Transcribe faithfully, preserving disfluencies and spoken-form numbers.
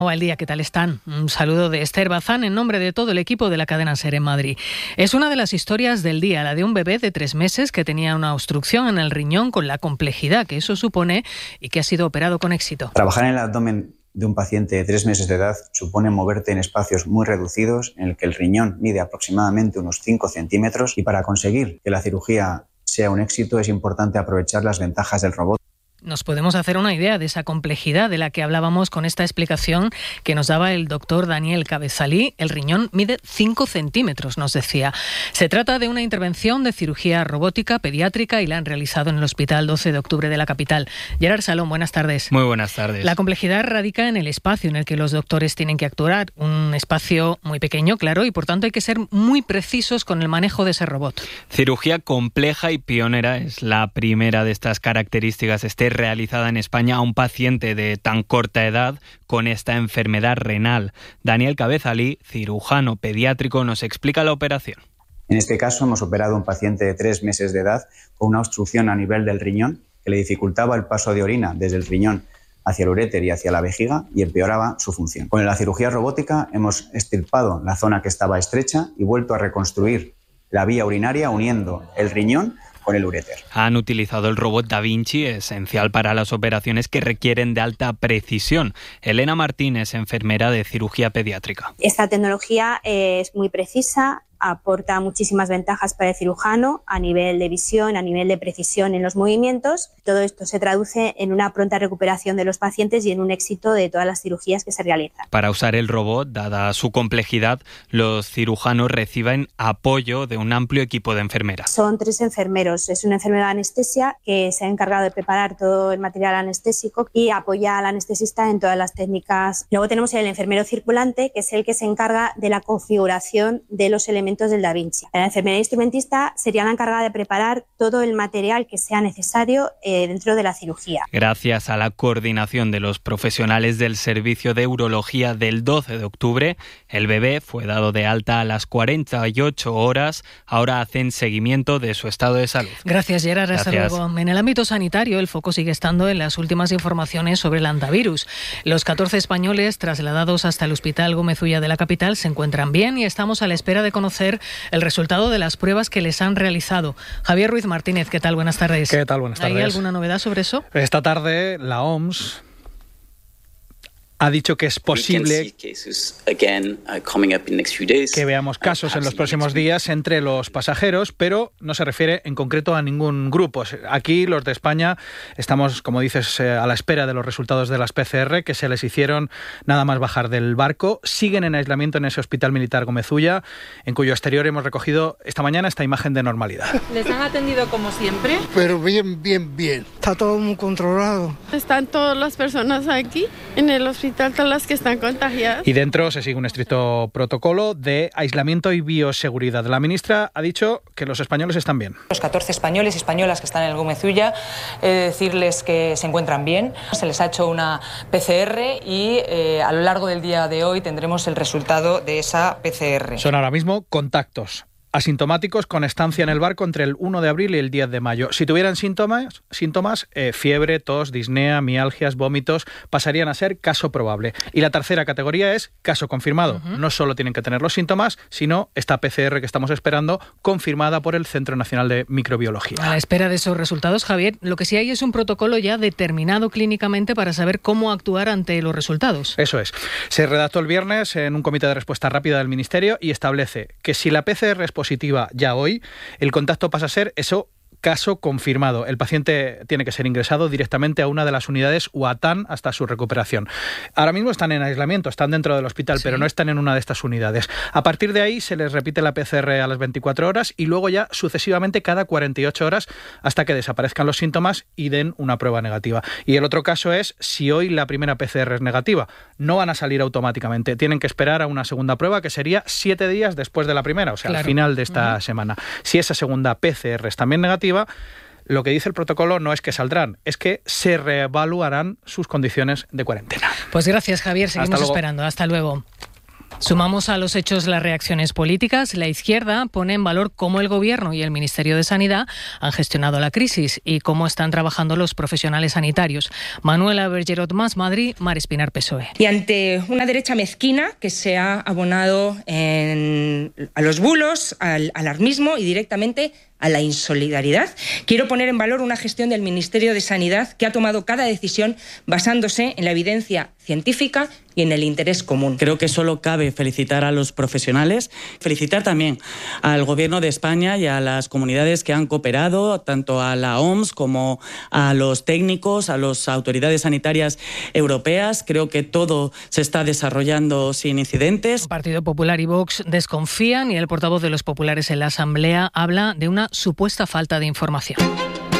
Al día, ¿qué tal están? Un saludo de Esther Bazán en nombre de todo el equipo de la cadena SER en Madrid. Es una de las historias del día, la de un bebé de tres meses que tenía una obstrucción en el riñón con la complejidad que eso supone y que ha sido operado con éxito. Trabajar en el abdomen de un paciente de tres meses de edad supone moverte en espacios muy reducidos en el que el riñón mide aproximadamente unos cinco centímetros y para conseguir que la cirugía sea un éxito es importante aprovechar las ventajas del robot. Nos podemos hacer una idea de esa complejidad de la que hablábamos con esta explicación que nos daba el doctor Daniel Cabezalí. El riñón mide cinco centímetros, nos decía. Se trata de una intervención de cirugía robótica pediátrica y la han realizado en el Hospital doce de octubre de la capital. Gerard Salón, buenas tardes. Muy buenas tardes. La complejidad radica en el espacio en el que los doctores tienen que actuar. Un espacio muy pequeño, claro, y por tanto hay que ser muy precisos con el manejo de ese robot. Cirugía compleja y pionera es la primera de estas características. Este realizada en España a un paciente de tan corta edad con esta enfermedad renal. Daniel Cabezalí, cirujano pediátrico, nos explica la operación. En este caso hemos operado a un paciente de tres meses de edad con una obstrucción a nivel del riñón que le dificultaba el paso de orina desde el riñón hacia el uréter y hacia la vejiga y empeoraba su función. Con la cirugía robótica hemos extirpado la zona que estaba estrecha y vuelto a reconstruir la vía urinaria uniendo el riñón con el uréter. Han utilizado el robot Da Vinci, esencial para las operaciones que requieren de alta precisión. Elena Martínez, enfermera de cirugía pediátrica. Esta tecnología es muy precisa, aporta muchísimas ventajas para el cirujano a nivel de visión, a nivel de precisión en los movimientos. Todo esto se traduce en una pronta recuperación de los pacientes y en un éxito de todas las cirugías que se realizan. Para usar el robot, dada su complejidad, los cirujanos reciben apoyo de un amplio equipo de enfermeras. Son tres enfermeros. Es una enfermera de anestesia que se ha encargado de preparar todo el material anestésico y apoya al anestesista en todas las técnicas. Luego tenemos el enfermero circulante, que es el que se encarga de la configuración de los elementos del Da Vinci. La enfermera instrumentista sería la encargada de preparar todo el material que sea necesario eh, dentro de la cirugía. Gracias a la coordinación de los profesionales del Servicio de Urología del doce de octubre, el bebé fue dado de alta a las cuarenta y ocho horas. Ahora hacen seguimiento de su estado de salud. Gracias, Gerard. Hasta Gracias. luego. En el ámbito sanitario, el foco sigue estando en las últimas informaciones sobre el hantavirus. Los catorce españoles trasladados hasta el Hospital Gómez Ulla de la capital se encuentran bien y estamos a la espera de conocer el resultado de las pruebas que les han realizado. Javier Ruiz Martínez, ¿qué tal? Buenas tardes. ¿Qué tal? Buenas tardes. ¿Hay alguna novedad sobre eso? Esta tarde la O M S ha dicho que es posible que veamos casos en los próximos días entre los pasajeros, pero no se refiere en concreto a ningún grupo. Aquí, los de España, estamos, como dices, a la espera de los resultados de las P C R que se les hicieron nada más bajar del barco. Siguen en aislamiento en ese Hospital Militar Gómez Ulla, en cuyo exterior hemos recogido esta mañana esta imagen de normalidad. ¿Les han atendido como siempre? Pero bien, bien, bien. Está todo muy controlado. Están todas las personas aquí en el hospital, todas las que están contagiadas. Y dentro se sigue un estricto protocolo de aislamiento y bioseguridad. La ministra ha dicho que los españoles están bien. Los catorce españoles y españolas que están en el Gómez Ulla, he de decirles que se encuentran bien. Se les ha hecho una P C R y eh, a lo largo del día de hoy tendremos el resultado de esa P C R. Son ahora mismo contactos asintomáticos con estancia en el barco entre el uno de abril y el diez de mayo. Si tuvieran síntomas, síntomas eh, fiebre, tos, disnea, mialgias, vómitos, pasarían a ser caso probable. Y la tercera categoría es caso confirmado. Uh-huh. No solo tienen que tener los síntomas, sino esta P C R que estamos esperando, confirmada por el Centro Nacional de Microbiología. A la espera de esos resultados, Javier, lo que sí hay es un protocolo ya determinado clínicamente para saber cómo actuar ante los resultados. Eso es. Se redactó el viernes en un comité de respuesta rápida del Ministerio y establece que si la P C R es positiva ya hoy, el contacto pasa a ser eso, caso confirmado. El paciente tiene que ser ingresado directamente a una de las unidades U A T A N hasta su recuperación. Ahora mismo están en aislamiento, están dentro del hospital, sí, pero no están en una de estas unidades. A partir de ahí se les repite la P C R a las veinticuatro horas y luego ya sucesivamente cada cuarenta y ocho horas hasta que desaparezcan los síntomas y den una prueba negativa. Y el otro caso es si hoy la primera P C R es negativa. No van a salir automáticamente. Tienen que esperar a una segunda prueba que sería siete días después de la primera, o sea, claro, al final de esta uh-huh. semana. Si esa segunda P C R es también negativa, lo que dice el protocolo no es que saldrán, es que se reevaluarán sus condiciones de cuarentena. Pues gracias, Javier. Seguimos esperando. Hasta luego. Sumamos a los hechos las reacciones políticas. La izquierda pone en valor cómo el Gobierno y el Ministerio de Sanidad han gestionado la crisis y cómo están trabajando los profesionales sanitarios. Manuela Bergerot Mas Madrid, Mar Espinar P S O E. Y ante una derecha mezquina que se ha abonado en, a los bulos, al alarmismo y directamente a la insolidaridad, quiero poner en valor una gestión del Ministerio de Sanidad que ha tomado cada decisión basándose en la evidencia científica y en el interés común. Creo que solo cabe felicitar a los profesionales, felicitar también al Gobierno de España y a las comunidades que han cooperado, tanto a la O M S como a los técnicos, a las autoridades sanitarias europeas. Creo que todo se está desarrollando sin incidentes. El Partido Popular y Vox desconfían y el portavoz de los populares en la Asamblea habla de una supuesta falta de información.